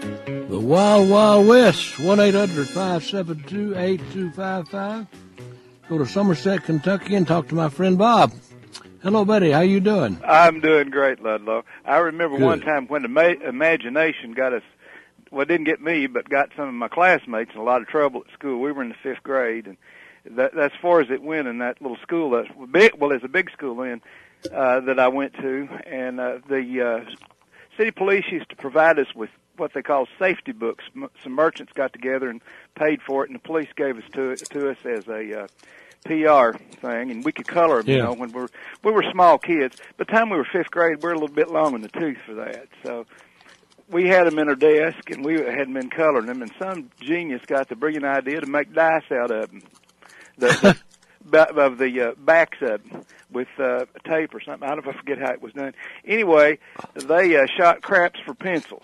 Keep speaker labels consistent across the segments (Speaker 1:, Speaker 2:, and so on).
Speaker 1: The Wild Wild West, 1-800-572-8255. Go to Somerset, Kentucky, and talk to my friend Bob. Hello, buddy. How you doing?
Speaker 2: I'm doing great, Ludlow. I remember
Speaker 1: Good.
Speaker 2: one time when imagination got us, well, it didn't get me, but got some of my classmates in a lot of trouble at school. We were in the 5th grade, and that's as far as it went in that little school. That's big. Well, there's a big school then that I went to, and the city police used to provide us with what they call safety books. Some merchants got together and paid for it, and the police gave us to us as a PR thing, and we could color them.
Speaker 1: Yeah.
Speaker 2: You know, when we were small kids. By the time we were 5th grade, we were a little bit long in the tooth for that. So we had them in our desk, and we had been coloring them, and some genius got the brilliant idea to make dice out of them. The backs of them with tape or something. I don't know if I forget how it was done. Anyway, they shot craps for pencils,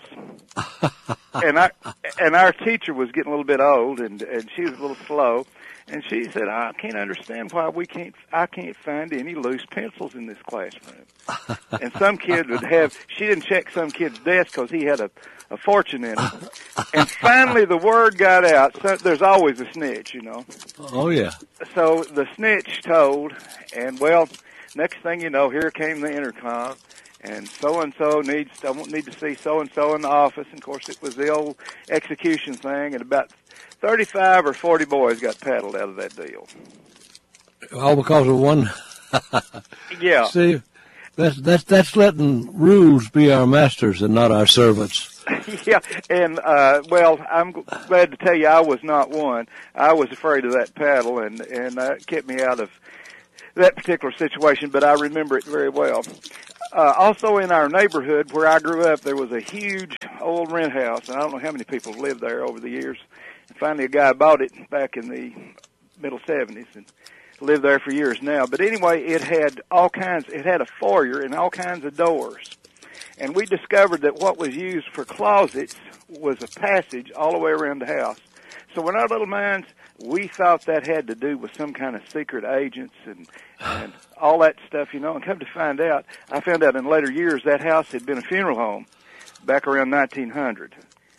Speaker 2: and our teacher was getting a little bit old, and she was a little slow, and she said, "I can't understand why I can't find any loose pencils in this classroom." And some kid would have. She didn't check some kid's desk because he had a fortune in it. And finally, the word got out. So there's always a snitch, you know.
Speaker 1: Oh, yeah.
Speaker 2: So the snitch told, and well, next thing you know, here came the intercom, and so-and-so I need to see so-and-so in the office. And, of course, it was the old execution thing, and about 35 or 40 boys got paddled out of that deal.
Speaker 1: All because of one.
Speaker 2: Yeah.
Speaker 1: See, that's letting rules be our masters and not our servants.
Speaker 2: Yeah, and, well, I'm glad to tell you I was not one. I was afraid of that paddle, and it kept me out of that particular situation, but I remember it very well. Also in our neighborhood where I grew up, there was a huge old rent house, and I don't know how many people have lived there over the years. And finally a guy bought it back in the middle 70s and lived there for years now. But anyway, it had a foyer and all kinds of doors. And we discovered that what was used for closets was a passage all the way around the house. So in our little minds, we thought that had to do with some kind of secret agents and all that stuff, you know. And come to find out, I found out in later years that house had been a funeral home back around 1900.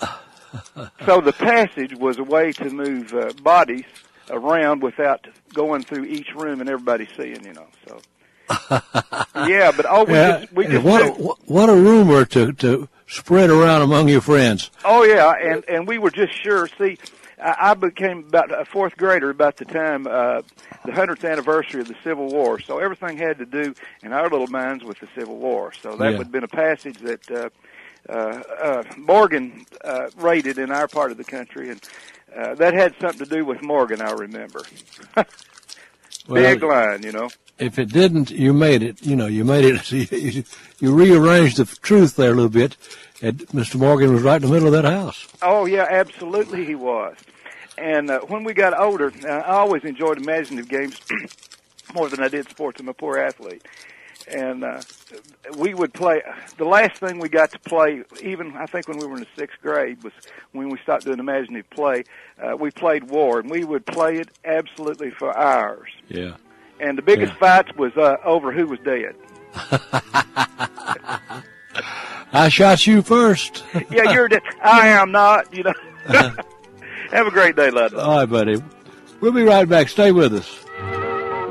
Speaker 2: So the passage was a way to move bodies around without going through each room and everybody seeing, you know. So. Yeah, but we just
Speaker 1: what a rumor to spread around among your friends.
Speaker 2: Oh yeah, and we were just sure. See, I became about a 4th grader about the time the 100th anniversary of the Civil War. So everything had to do in our little minds with the Civil War. So that would have been a passage that Morgan raided in our part of the country, and that had something to do with Morgan. I remember. Big line, you know.
Speaker 1: If it didn't, you made it. You know, you made it. You rearranged the truth there a little bit. And Mr. Morgan was right in the middle of that house.
Speaker 2: Oh, yeah, absolutely he was. And when we got older, I always enjoyed imaginative games more than I did sports. I'm a poor athlete. And we would play. The last thing we got to play, even I think when we were in the 6th grade, was when we stopped doing imaginative play. We played war, and we would play it absolutely for hours.
Speaker 1: Yeah.
Speaker 2: And the biggest fights was over who was dead.
Speaker 1: I shot you first.
Speaker 2: Yeah, you're dead. I am not, you know. Have a great day, Ludlow.
Speaker 1: All right, buddy. We'll be right back. Stay with us.